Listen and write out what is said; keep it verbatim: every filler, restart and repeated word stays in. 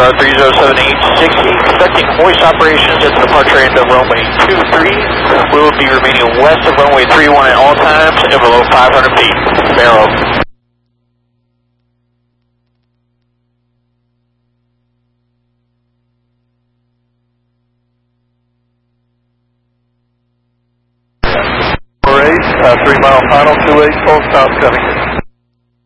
radar three zero seven eight sixty, conducting hoist operations at the departure end of runway two three. We will be remaining west of runway three one at all times and below five hundred feet. Barrow. Uh, three mile final, two eight, full stop coming.